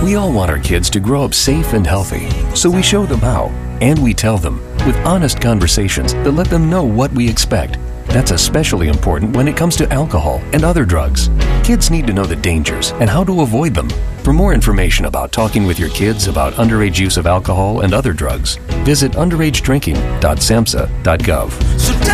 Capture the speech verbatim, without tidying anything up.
We all want our kids to grow up safe and healthy, so we show them how, and we tell them with honest conversations that let them know what we expect. That's especially important when it comes to alcohol and other drugs. Kids need to know the dangers and how to avoid them. For more information about talking with your kids about underage use of alcohol and other drugs, visit underage drinking dot samhsa dot gov.